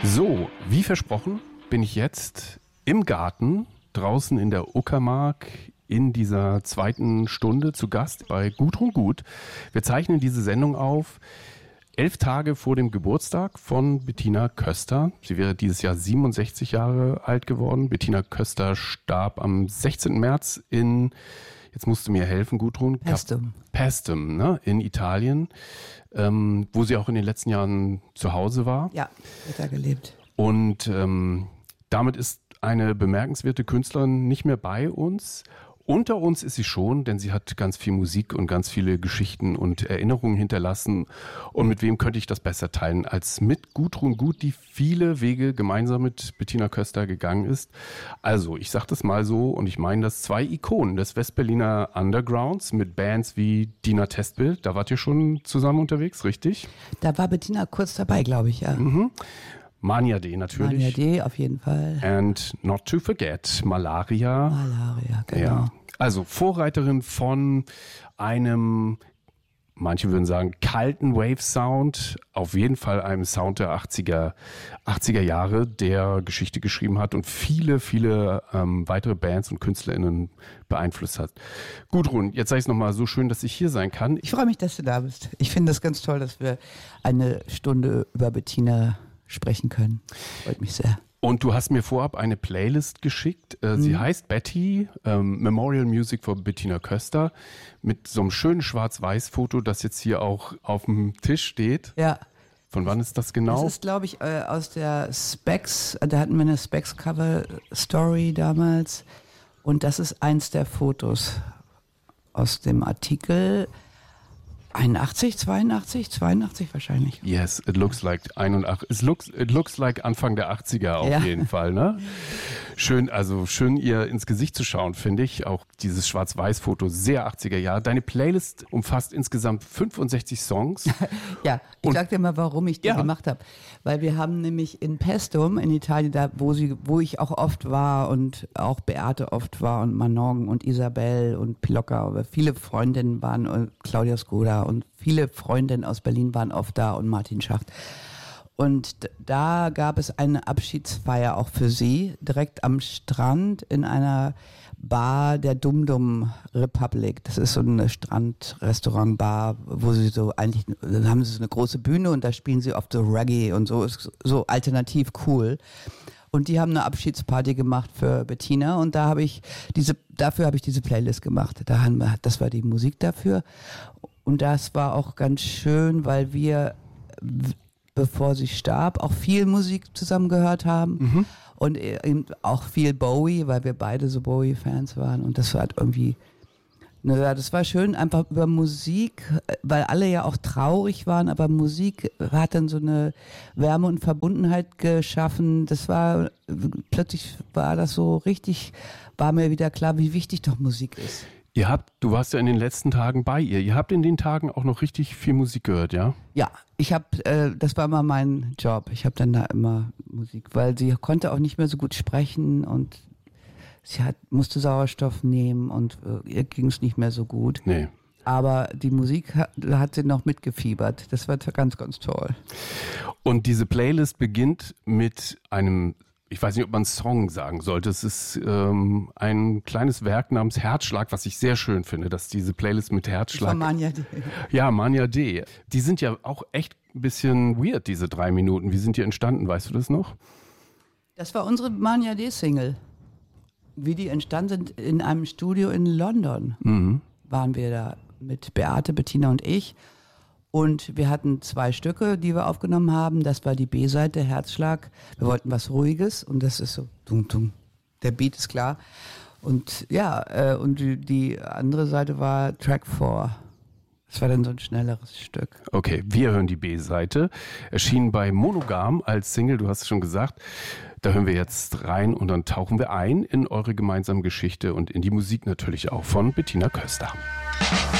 So, wie versprochen, bin ich jetzt im Garten draußen in der Uckermark in dieser zweiten Stunde zu Gast bei Gudrun Gut. Wir zeichnen diese Sendung auf 11 Tage vor dem Geburtstag von Bettina Köster. Sie wäre dieses Jahr 67 Jahre alt geworden. Bettina Köster starb am 16. März in, jetzt musst du mir helfen, Gudrun. Paestum, ne, in Italien, wo sie auch in den letzten Jahren zu Hause war. Ja, hat da gelebt. Und damit ist eine bemerkenswerte Künstlerin nicht mehr bei uns. Unter uns ist sie schon, denn sie hat ganz viel Musik und ganz viele Geschichten und Erinnerungen hinterlassen. Und mit wem könnte ich das besser teilen als mit Gudrun Gut, die viele Wege gemeinsam mit Bettina Köster gegangen ist. Also, ich sage das mal so und ich meine das, 2 Ikonen des Westberliner Undergrounds mit Bands wie Dina Testbild. Da wart ihr schon zusammen unterwegs, richtig? Da war Bettina kurz dabei, glaube ich, ja. Mhm. Mania D natürlich. Mania D auf jeden Fall. And not to forget, Malaria. Malaria, genau. Ja. Also Vorreiterin von einem, manche würden sagen, kalten Wave-Sound, auf jeden Fall einem Sound der 80er Jahre, der Geschichte geschrieben hat und viele weitere Bands und KünstlerInnen beeinflusst hat. Gudrun, jetzt sage ich es nochmal, so schön, dass ich hier sein kann. Ich freue mich, dass du da bist. Ich finde es ganz toll, dass wir eine Stunde über Bettina sprechen können. Freut mich sehr. Und du hast mir vorab eine Playlist geschickt. Sie heißt Betty, Memorial Music for Bettina Köster, mit so einem schönen Schwarz-Weiß-Foto, das jetzt hier auch auf dem Tisch steht. Ja. Von wann ist das genau? Das ist, glaube ich, aus der Specs, da hatten wir eine Specs-Cover-Story damals. Und das ist eins der Fotos aus dem Artikel 81, 82 wahrscheinlich. Yes, it looks like 81. It looks like Anfang der 80er auf jeden Fall, ne? Schön, also schön ihr ins Gesicht zu schauen, finde ich. Auch dieses Schwarz-Weiß-Foto, sehr 80er Jahre. Deine Playlist umfasst insgesamt 65 Songs. Ja, ich sag dir mal, warum ich die gemacht habe. Weil wir haben nämlich in Paestum in Italien, da wo ich auch oft war und auch Beate oft war und Manon und Isabel und Pilocca, aber viele Freundinnen waren und Claudia Skoda und viele Freundinnen aus Berlin waren oft da und Martin Schacht. Und da gab es eine Abschiedsfeier auch für sie, direkt am Strand in einer Bar der Dum Dum Republic. Das ist so eine Strandrestaurant-Bar, wo sie so eigentlich, dann haben sie so eine große Bühne und da spielen sie oft so Reggae und so, ist so alternativ cool. Und die haben eine Abschiedsparty gemacht für Bettina und dafür habe ich diese Playlist gemacht. Das war die Musik dafür. Und das war auch ganz schön, weil wir, bevor sie starb, auch viel Musik zusammen gehört haben und eben auch viel Bowie, weil wir beide so Bowie-Fans waren und das war halt irgendwie, das war schön, einfach über Musik, weil alle ja auch traurig waren, aber Musik hat dann so eine Wärme und Verbundenheit geschaffen. Plötzlich war das so richtig, war mir wieder klar, wie wichtig doch Musik ist. Du warst ja in den letzten Tagen bei ihr. Ihr habt in den Tagen auch noch richtig viel Musik gehört, ja? Ja, das war immer mein Job. Ich habe dann da immer Musik, weil sie konnte auch nicht mehr so gut sprechen und sie musste Sauerstoff nehmen und ihr ging es nicht mehr so gut. Nee. Aber die Musik hat sie noch mitgefiebert. Das war ganz, ganz toll. Und diese Playlist beginnt mit einem, ich weiß nicht, ob man Song sagen sollte. Es ist ein kleines Werk namens Herzschlag, was ich sehr schön finde, dass diese Playlist mit Herzschlag. Von Mania D. Ja, Mania D. Die sind ja auch echt ein bisschen weird, diese 3 Minuten. Wie sind die entstanden? Weißt du das noch? Das war unsere Mania D-Single. Wie die entstanden sind, in einem Studio in London waren wir da mit Beate, Bettina und ich. Und wir hatten 2 Stücke, die wir aufgenommen haben. Das war die B-Seite, Herzschlag. Wir wollten was Ruhiges und das ist so, dum, dum. Der Beat ist klar. Und ja, und die andere Seite war Track 4. Das war dann so ein schnelleres Stück. Okay, wir hören die B-Seite. Erschien bei Monogam als Single, du hast es schon gesagt. Da hören wir jetzt rein und dann tauchen wir ein in eure gemeinsame Geschichte und in die Musik natürlich auch von Bettina Köster.